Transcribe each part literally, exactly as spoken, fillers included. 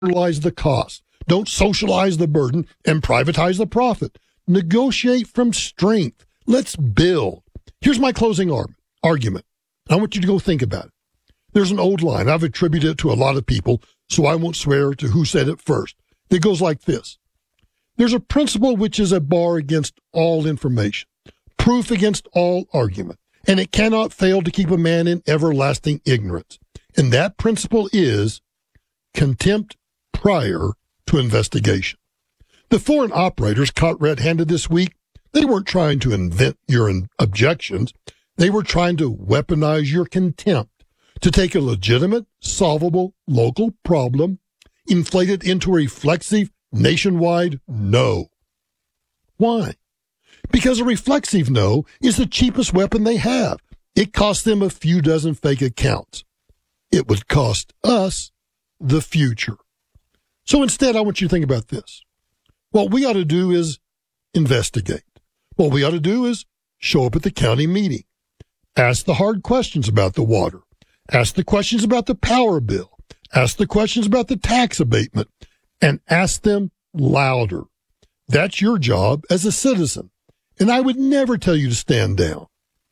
externalize the cost. Don't socialize the burden and privatize the profit. Negotiate from strength. Let's build. Here's my closing ar- argument. I want you to go think about it. There's an old line. I've attributed it to a lot of people, so I won't swear to who said it first. It goes like this. There's a principle which is a bar against all information, proof against all argument, and it cannot fail to keep a man in everlasting ignorance. And that principle is contempt prior to investigation. The foreign operators caught red-handed this week, they weren't trying to invent your objections. They were trying to weaponize your contempt, to take a legitimate, solvable, local problem, inflate it into a reflexive, nationwide no. Why? Because a reflexive no is the cheapest weapon they have. It costs them a few dozen fake accounts. It would cost us the future. So instead, I want you to think about this. What we ought to do is investigate. What we ought to do is show up at the county meeting. Ask the hard questions about the water. Ask the questions about the power bill. Ask the questions about the tax abatement. And ask them louder. That's your job as a citizen. And I would never tell you to stand down.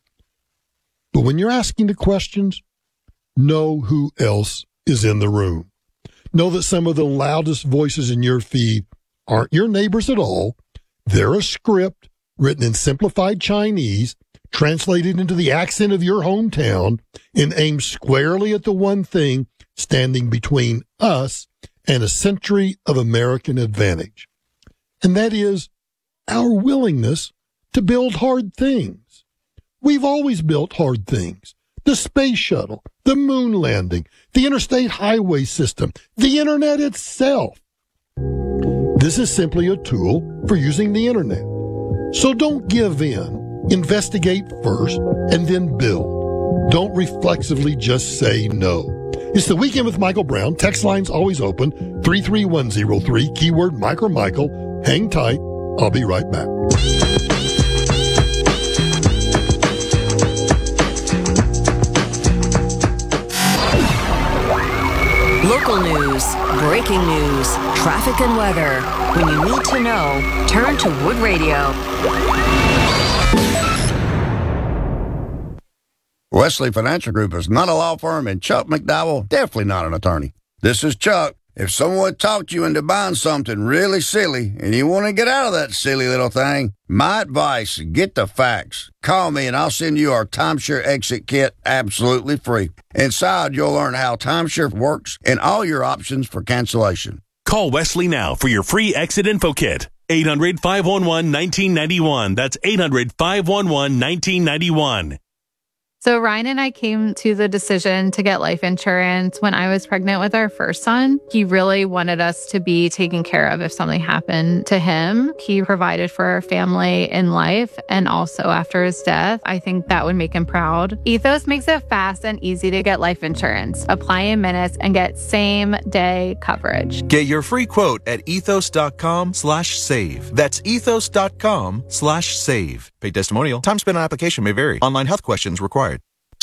But when you're asking the questions, know who else is in the room. Know that some of the loudest voices in your feed aren't your neighbors at all. They're a script written in simplified Chinese, translated into the accent of your hometown, and aimed squarely at the one thing standing between us and a century of American advantage. And that is our willingness to build hard things. We've always built hard things. The space shuttle, the moon landing, the interstate highway system, the internet itself. This is simply a tool for using the internet. So don't give in. Investigate first and then build. Don't reflexively just say no. It's the Weekend with Michael Brown. Text line's always open. three three one zero three, keyword Mike or Michael. Hang tight. I'll be right back. Local news, breaking news, traffic and weather. When you need to know, turn to Wood Radio. Wesley Financial Group is not a law firm, and Chuck McDowell, definitely not an attorney. This is Chuck. If someone talked you into buying something really silly and you want to get out of that silly little thing, my advice, get the facts. Call me and I'll send you our Timeshare Exit Kit absolutely free. Inside, you'll learn how timeshare works and all your options for cancellation. Call Wesley now for your free Exit Info Kit. eight hundred, five one one, one nine nine one. That's eight hundred, five one one, one nine nine one. So Ryan and I came to the decision to get life insurance when I was pregnant with our first son. He really wanted us to be taken care of if something happened to him. He provided for our family in life and also after his death. I think that would make him proud. Ethos makes it fast and easy to get life insurance. Apply in minutes and get same day coverage. Get your free quote at ethos.com slash save. That's ethos.com slash save. Paid testimonial. Time spent on application may vary. Online health questions required.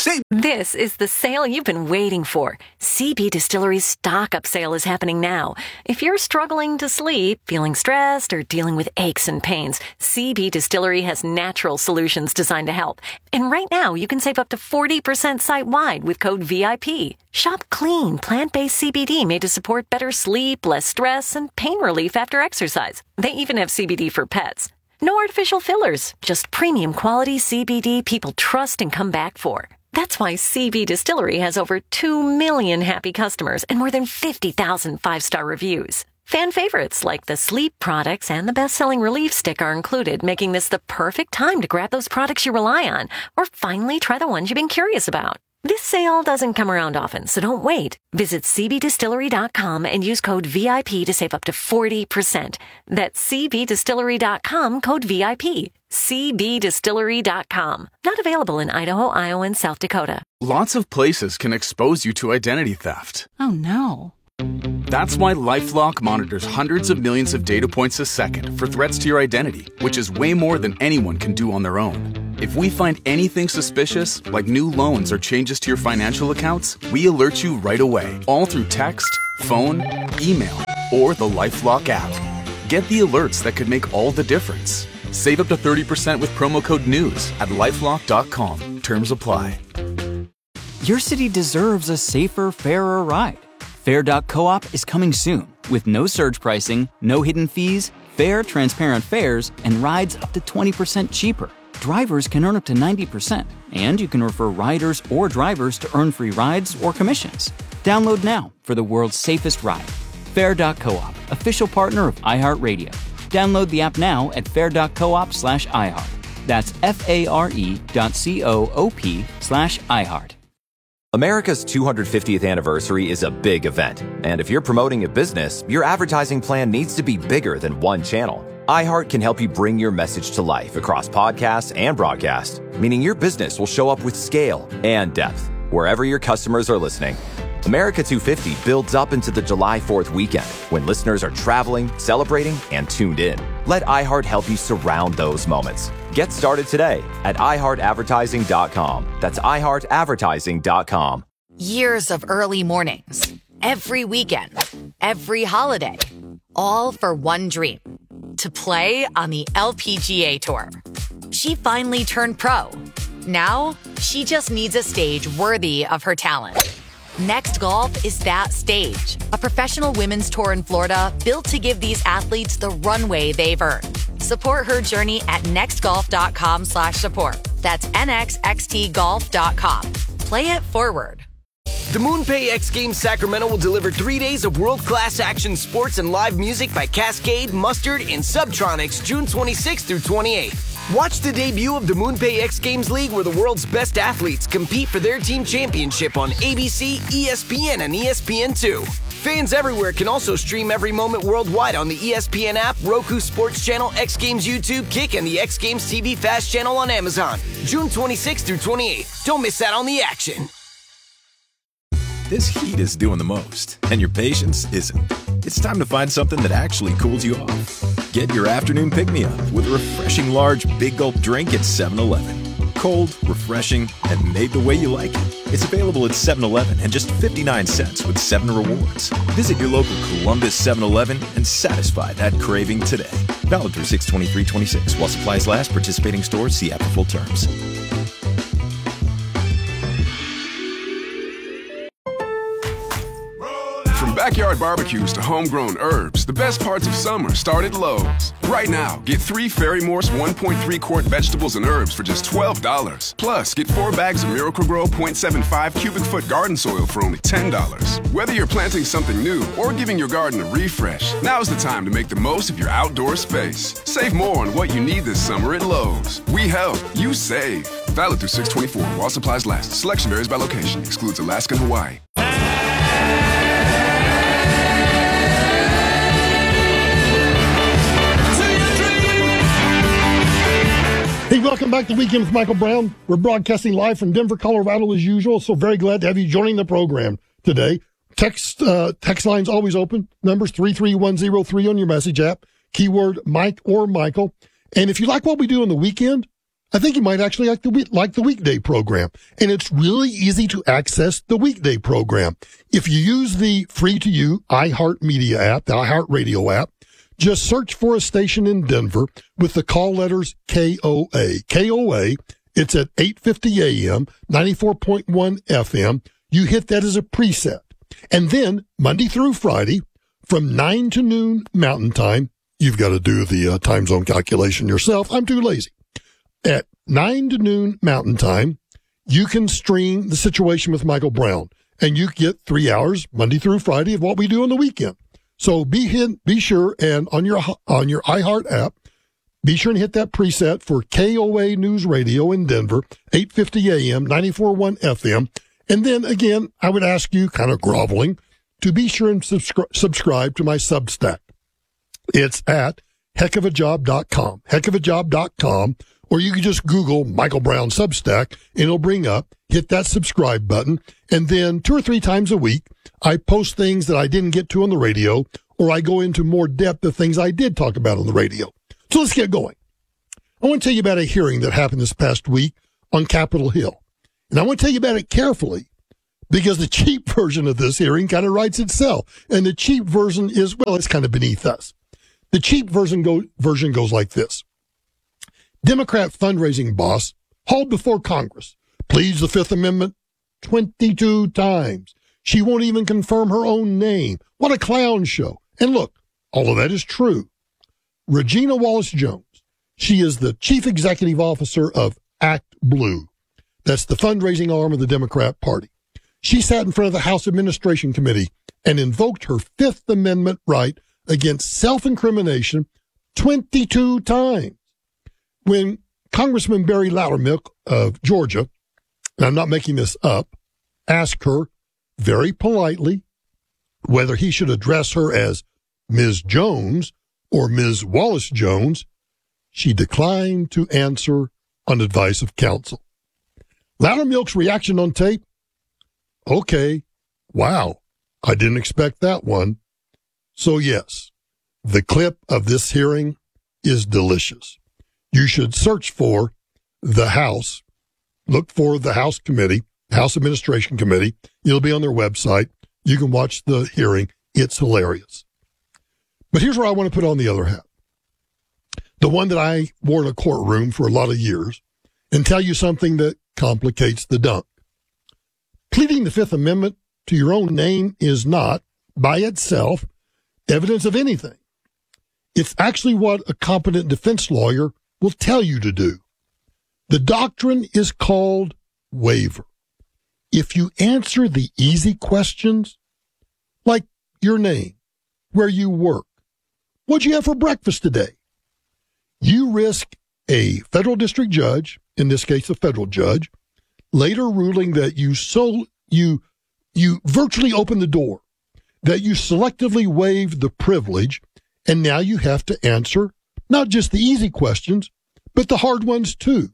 This is the sale you've been waiting for. C B Distillery's stock-up sale is happening now. If you're struggling to sleep, feeling stressed, or dealing with aches and pains, C B Distillery has natural solutions designed to help. And right now, you can save up to forty percent site-wide with code V I P. Shop clean, plant-based C B D made to support better sleep, less stress, and pain relief after exercise. They even have C B D for pets. No artificial fillers, just premium quality C B D people trust and come back for. That's why C B Distillery has over two million happy customers and more than fifty thousand five-star reviews. Fan favorites like the sleep products and the best-selling Relief Stick are included, making this the perfect time to grab those products you rely on or finally try the ones you've been curious about. This sale doesn't come around often, so don't wait. Visit c b distillery dot com and use code V I P to save up to forty percent. That's c b distillery dot com, code V I P. c b distillery dot com. Not available in Idaho, Iowa, and South Dakota. Lots of places can expose you to identity theft. Oh, no. That's why LifeLock monitors hundreds of millions of data points a second for threats to your identity, which is way more than anyone can do on their own. If we find anything suspicious, like new loans or changes to your financial accounts, we alert you right away, all through text, phone, email, or the LifeLock app. Get the alerts that could make all the difference. Save up to thirty percent with promo code NEWS at lifelock dot com. Terms apply. Your city deserves a safer, fairer ride. Fair dot coop is coming soon with no surge pricing, no hidden fees, fair, transparent fares, and rides up to twenty percent cheaper. Drivers can earn up to ninety percent, and you can refer riders or drivers to earn free rides or commissions. Download now for the world's safest ride. Fair dot coop, official partner of iHeartRadio. Download the app now at fair dot coop slash iHeart. That's F-A-R-E dot C-O-O-P slash iHeart. America's two hundred fiftieth anniversary is a big event, and if you're promoting a business, your advertising plan needs to be bigger than one channel. iHeart can help you bring your message to life across podcasts and broadcast, meaning your business will show up with scale and depth wherever your customers are listening. America two fifty builds up into the July fourth weekend when listeners are traveling, celebrating, and tuned in. Let iHeart help you surround those moments. Get started today at i heart advertising dot com. That's i heart advertising dot com. Years of early mornings, every weekend, every holiday, all for one dream, to play on the L P G A Tour. She finally turned pro. Now, she just needs a stage worthy of her talent. Next Golf is that stage, a professional women's tour in Florida built to give these athletes the runway they've earned. Support her journey at next golf dot com slash support. That's N X X T golf dot com. Play it forward. The MoonPay X Games Sacramento will deliver three days of world-class action sports and live music by Cascade, Mustard, and Subtronics June twenty-sixth through twenty-eighth. Watch the debut of the MoonPay X Games League, where the world's best athletes compete for their team championship on A B C, E S P N, and E S P N two. Fans everywhere can also stream every moment worldwide on the E S P N app, Roku Sports Channel, X Games YouTube, Kick, and the X Games T V Fast channel on Amazon. June twenty-sixth through twenty-eighth. Don't miss out on the action. This heat is doing the most, and your patience isn't. It's time to find something that actually cools you off. Get your afternoon pick-me-up with a refreshing large Big Gulp drink at seven eleven. Cold, refreshing, and made the way you like it. It's available at seven eleven and just fifty-nine cents with seven rewards. Visit your local Columbus seven eleven and satisfy that craving today. Valid through six twenty-three twenty-six. While supplies last, participating stores see app for full terms. From backyard barbecues to homegrown herbs, the best parts of summer start at Lowe's. Right now, get three Fairy Morse one point three quart vegetables and herbs for just twelve dollars. Plus, get four bags of Miracle-Gro point seven five cubic foot garden soil for only ten dollars. Whether you're planting something new or giving your garden a refresh, now's the time to make the most of your outdoor space. Save more on what you need this summer at Lowe's. We help, you save. Valid through six twenty-four while supplies last. Selection varies by location. Excludes Alaska and Hawaii. Hey, welcome back to Weekend with Michael Brown. We're broadcasting live from Denver, Colorado as usual, so very glad to have you joining the program today. Text uh, text line's always open. Numbers three three one zero three on your message app. Keyword Mike or Michael. And if you like what we do on the weekend, I think you might actually like the, like the weekday program. And it's really easy to access the weekday program. If you use the free-to-you iHeartMedia app, the iHeartRadio app, just search for a station in Denver with the call letters K O A. K O A, it's at eight fifty A M, ninety-four point one F M. You hit that as a preset. And then Monday through Friday from nine to noon Mountain Time, you've got to do the uh, time zone calculation yourself. I'm too lazy. At nine to noon Mountain Time, you can stream The Situation with Michael Brown, and you get three hours Monday through Friday of what we do on the weekend. So be hit, be sure, and on your on your iHeart app, be sure and hit that preset for K O A News Radio in Denver, eight fifty A M, ninety-four point one F M. And then, again, I would ask you, kind of groveling, to be sure and subscri- subscribe to my Substack. It's at heck of a job dot com, heck of a job dot com, or you can just Google Michael Brown Substack, and it'll bring up, hit that subscribe button, and then two or three times a week, I post things that I didn't get to on the radio, or I go into more depth of things I did talk about on the radio. So let's get going. I want to tell you about a hearing that happened this past week on Capitol Hill. And I want to tell you about it carefully because the cheap version of this hearing kind of writes itself. And the cheap version is, well, it's kind of beneath us. The cheap version, go, version goes like this. Democrat fundraising boss hauled before Congress, pleads the Fifth Amendment twenty-two times. She won't even confirm her own name. What a clown show. And look, all of that is true. Regina Wallace-Jones, she is the chief executive officer of Act Blue. That's the fundraising arm of the Democrat Party. She sat in front of the House Administration Committee and invoked her Fifth Amendment right against self-incrimination twenty-two times. When Congressman Barry Loudermilk of Georgia, and I'm not making this up, asked her very politely whether he should address her as Miz Jones or Miz Wallace-Jones, she declined to answer on advice of counsel. Loudermilk's reaction on tape, okay, wow, I didn't expect that one. So yes, the clip of this hearing is delicious. You should search for the House. Look for the House Committee, House Administration Committee. It'll be on their website. You can watch the hearing. It's hilarious. But here's where I want to put on the other hat. The one that I wore in a courtroom for a lot of years, and tell you something that complicates the dunk. Pleading the Fifth Amendment to your own name is not, by itself, evidence of anything. It's actually what a competent defense lawyer will tell you to do. The doctrine is called waiver. If you answer the easy questions, like your name, where you work, what'd you have for breakfast today, you risk a federal district judge, in this case a federal judge, later ruling that you so you you virtually opened the door, that you selectively waived the privilege, and now you have to answer not just the easy questions, but the hard ones too.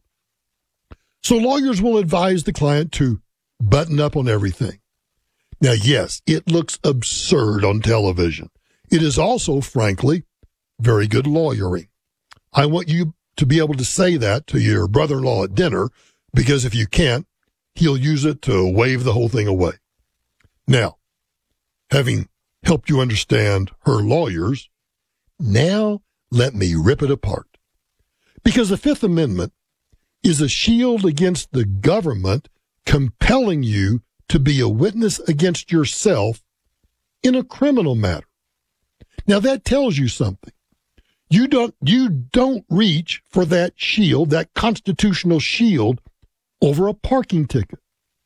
So lawyers will advise the client to button up on everything. Now, yes, it looks absurd on television. It is also, frankly, very good lawyering. I want you to be able to say that to your brother-in-law at dinner, because if you can't, he'll use it to wave the whole thing away. Now, having helped you understand her lawyers, now let me rip it apart. Because the Fifth Amendment is a shield against the government compelling you to be a witness against yourself in a criminal matter. Now that tells you something. You don't, you don't reach for that shield, that constitutional shield, over a parking ticket.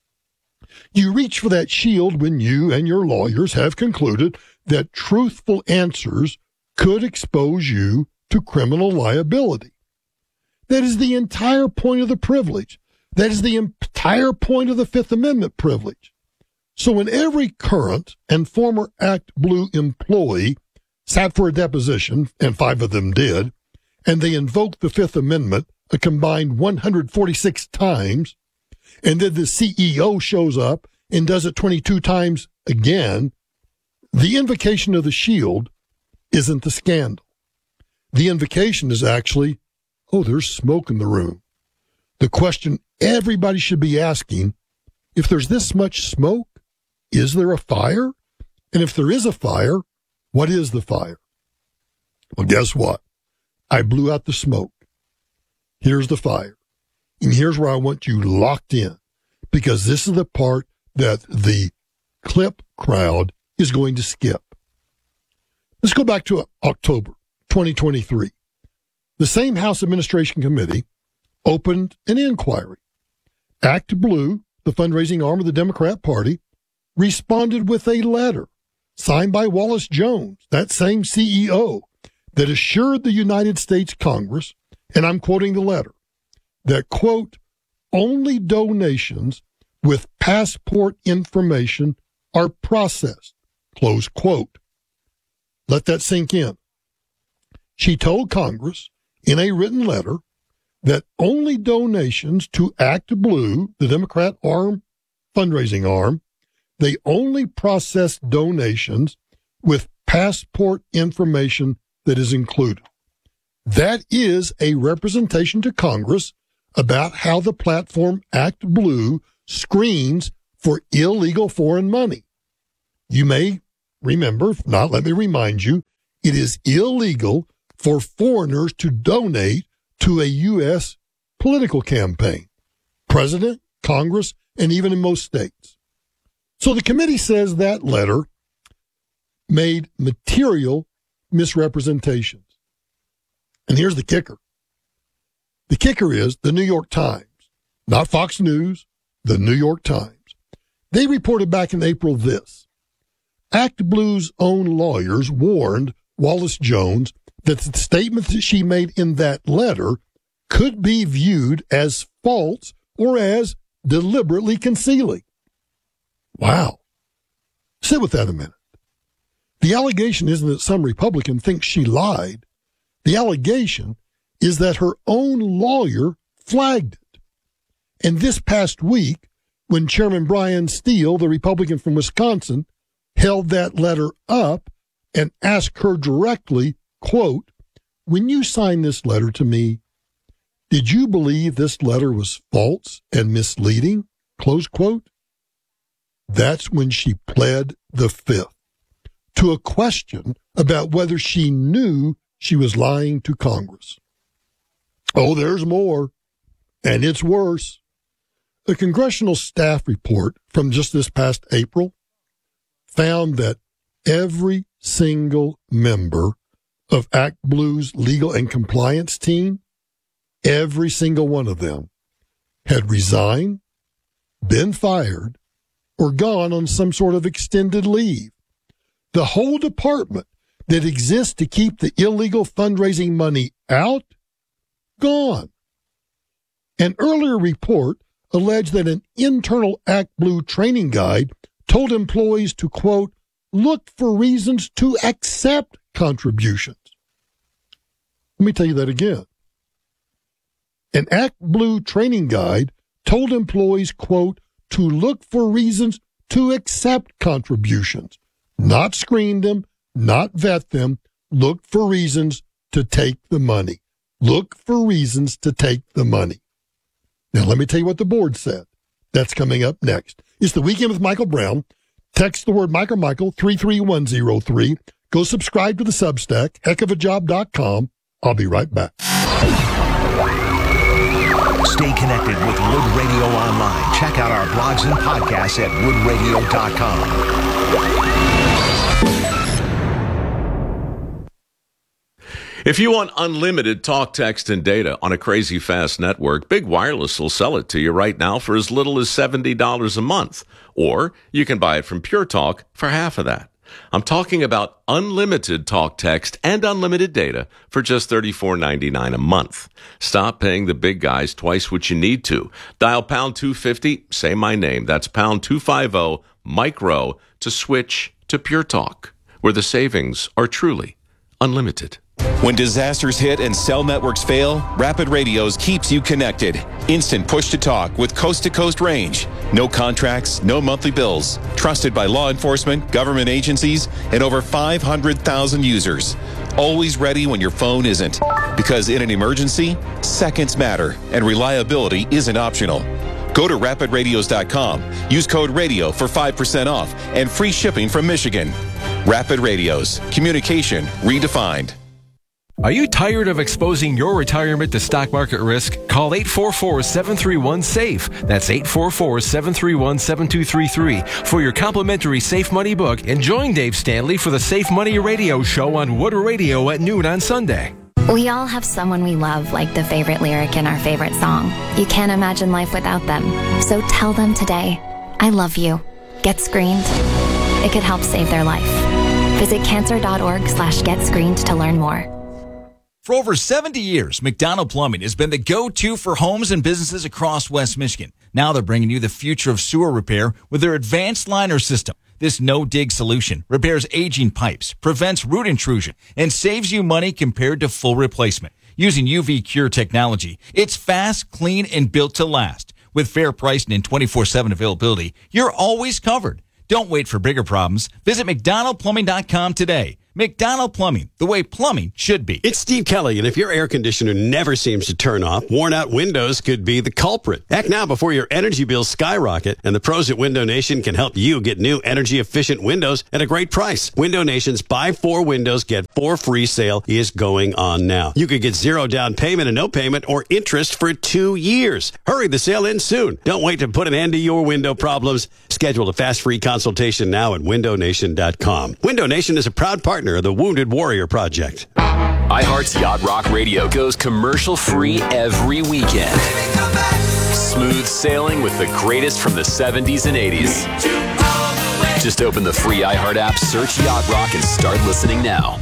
You reach for that shield when you and your lawyers have concluded that truthful answers could expose you to criminal liability. That is the entire point of the privilege. That is the entire point of the Fifth Amendment privilege. So when every current and former Act Blue employee sat for a deposition, and five of them did, and they invoked the Fifth Amendment a combined one hundred forty-six times, and then the C E O shows up and does it twenty-two times again, the invocation of the shield isn't the scandal. The invocation is actually, oh, there's smoke in the room. The question everybody should be asking, if there's this much smoke, is there a fire? And if there is a fire, what is the fire? Well, guess what? I blew out the smoke. Here's the fire. And here's where I want you locked in, because this is the part that the clip crowd is going to skip. Let's go back to October twenty twenty-three. The same House Administration Committee opened an inquiry. Act Blue, the fundraising arm of the Democrat Party, responded with a letter signed by Wallace-Jones, that same C E O, that assured the United States Congress, and I'm quoting the letter, that, quote, only donations with passport information are processed, close quote. Let that sink in. She told Congress in a written letter that only donations to Act Blue, the Democrat arm, fundraising arm, they only process donations with passport information that is included. That is a representation to Congress about how the platform Act Blue screens for illegal foreign money. You may remember, if not, let me remind you, it is illegal for foreigners to donate to a U S political campaign, president, Congress, and even in most states. So the committee says that letter made material misrepresentations. And here's the kicker. The kicker is the New York Times, not Fox News, the New York Times. They reported back in April this. Act Blue's own lawyers warned Wallace Jones that the statement that she made in that letter could be viewed as false or as deliberately concealing. Wow. Sit with that a minute. The allegation isn't that some Republican thinks she lied. The allegation is that her own lawyer flagged it. And this past week, when Chairman Brian Steele, the Republican from Wisconsin, held that letter up and asked her directly, quote, when you signed this letter to me, did you believe this letter was false and misleading? Close quote. That's when she pled the fifth to a question about whether she knew she was lying to Congress. Oh, there's more, and it's worse. The congressional staff report from just this past April found that every single member of Act Blue's legal and compliance team, every single one of them, had resigned, been fired, or gone on some sort of extended leave. The whole department that exists to keep the illegal fundraising money out, gone. An earlier report alleged that an internal Act Blue training guide told employees to, quote, look for reasons to accept contributions. Let me tell you that again. An Act Blue training guide told employees, quote, to look for reasons to accept contributions, not screen them, not vet them, look for reasons to take the money. Look for reasons to take the money. Now, let me tell you what the board said. That's coming up next. It's The Weekend with Michael Brown. Text the word Michael Michael three three one zero three. Go subscribe to the Substack, heck of a job dot com. I'll be right back. Stay connected with Wood Radio online. Check out our blogs and podcasts at wood radio dot com. If you want unlimited talk, text, and data on a crazy fast network, Big Wireless will sell it to you right now for as little as seventy dollars a month. Or you can buy it from Pure Talk for half of that. I'm talking about unlimited talk, text, and unlimited data for just thirty-four ninety-nine a month. Stop paying the big guys twice what you need to. Dial pound two fifty, say my name. That's pound two fifty, micro, to switch to Pure Talk, where the savings are truly unlimited. When disasters hit and cell networks fail, Rapid Radios keeps you connected. Instant push-to-talk with coast-to-coast range. No contracts, no monthly bills. Trusted by law enforcement, government agencies, and over five hundred thousand users. Always ready when your phone isn't. Because in an emergency, seconds matter, and reliability isn't optional. Go to rapid radios dot com. Use code RADIO for five percent off and free shipping from Michigan. Rapid Radios. Communication redefined. Are you tired of exposing your retirement to stock market risk? Call eight four four, seven three one, SAFE. That's eight four four, seven three one, seven two three three for your complimentary Safe Money book, and join Dave Stanley for the Safe Money Radio Show on Wood Radio at noon on Sunday. We all have someone we love, like the favorite lyric in our favorite song. You can't imagine life without them. So tell them today, I love you. Get screened. It could help save their life. Visit cancer.org slash get screened to learn more. For over seventy years, McDonald Plumbing has been the go-to for homes and businesses across West Michigan. Now they're bringing you the future of sewer repair with their advanced liner system. This no-dig solution repairs aging pipes, prevents root intrusion, and saves you money compared to full replacement. Using U V Cure technology, it's fast, clean, and built to last. With fair pricing and twenty-four seven availability, you're always covered. Don't wait for bigger problems. Visit mcdonald plumbing dot com today. McDonald Plumbing, the way plumbing should be. It's Steve Kelly, and if your air conditioner never seems to turn off, worn-out windows could be the culprit. Act now before your energy bills skyrocket, and the pros at Window Nation can help you get new energy-efficient windows at a great price. Window Nation's Buy Four Windows, Get Four Free sale is going on now. You could get zero down payment and no payment or interest for two years. Hurry, the sale ends soon. Don't wait to put an end to your window problems. Schedule a fast free consultation now at window nation dot com. Window Nation is a proud partner of the Wounded Warrior Project. iHeart's Yacht Rock Radio goes commercial-free every weekend. Smooth sailing with the greatest from the seventies and eighties. Just open the free iHeart app, search Yacht Rock, and start listening now.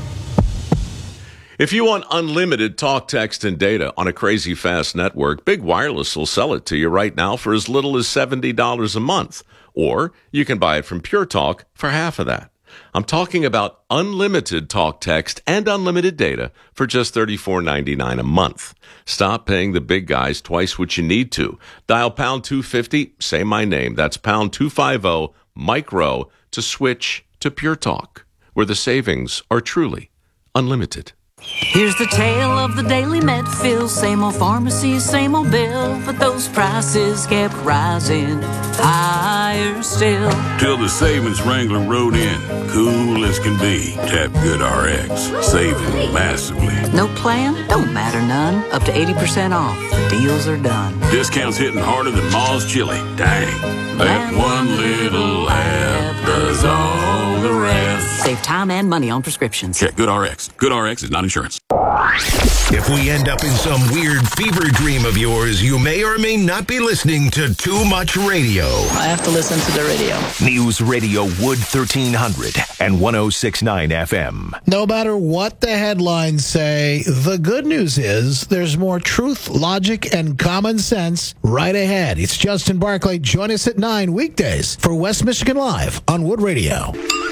If you want unlimited talk, text, and data on a crazy fast network, Big Wireless will sell it to you right now for as little as seventy dollars a month. Or you can buy it from Pure Talk for half of that. I'm talking about unlimited talk, text, and unlimited data for just thirty-four ninety-nine a month. Stop paying the big guys twice what you need to. Dial pound two fifty, say my name. That's pound two fifty, micro, to switch to Pure Talk, where the savings are truly unlimited. Here's the tale of the daily Medfill. Same old pharmacy, same old bill, but those prices kept rising higher still. Till the savings wrangler rode in, cool as can be. Tap Good R X, saving massively. No plan? Don't matter none. Up to eighty percent off. The deals are done. Discounts hitting harder than Ma's chili. Dang. That one little app does all the rest. Save time and money on prescriptions. Check Good R X. Good R X is not insurance. If we end up in some weird fever dream of yours, you may or may not be listening to Too Much Radio. I have to listen to the radio. News Radio Wood thirteen hundred and one oh six point nine F M. No matter what the headlines say, the good news is there's more truth, logic, and common sense right ahead. It's Justin Barclay. Join us at nine weekdays for West Michigan Live on Wood Radio.